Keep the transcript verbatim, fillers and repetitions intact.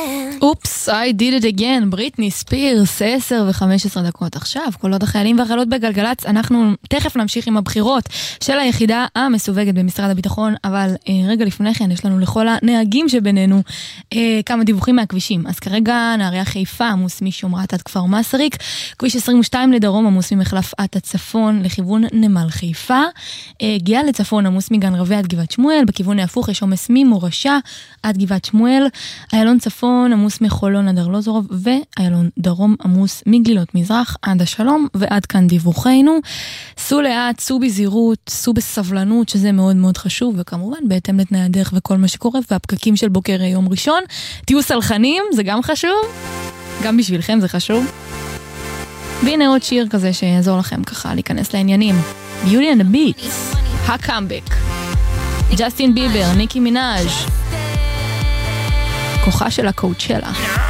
אופס, I did it again, בריטני ספירס, עשר וחמש עשרה דקות עכשיו, כל עוד החיילים והחיילות בגלגלץ, אנחנו תכף נמשיך עם הבחירות של היחידה המסווגת במשרד הביטחון, אבל אה, רגע לפני כן יש לנו לכל הנהגים שבינינו אה, כמה דיווחים מהכבישים. אז כרגע נערי חיפה עמוס משומרת עד כפר מסריק, כביש עשרים ושתיים לדרום עמוס ממחלף עד הצפון לכיוון נמל חיפה, אה, גיאה לצפון עמוס מגן רבי עד גבעת שמואל, בכיוון ההפוך יש עומס ממורשה עד גבעת שמואל, איילון צפון עמוס מחולון עד ארלוזורוב, ואיילון דרום עמוס מגלילות מזרח עד השלום, ועד כאן דיווחנו. סעו לאט, סעו בזהירות, סעו בסבלנות, שזה מאוד מאוד חשוב, וכמובן בהתאם לתנאי הדרך וכל מה שקורה, והפקקים של בוקר יום ראשון, תהיו סלחנים, זה גם חשוב, גם בשבילכם זה חשוב. והנה עוד שיר כזה שיעזור לכם ככה להיכנס לעניינים. Beauty and the Beat, הקאמבק. ג'סטין ביבר, ניקי מינאז', כוחה של הקואוצ'לה.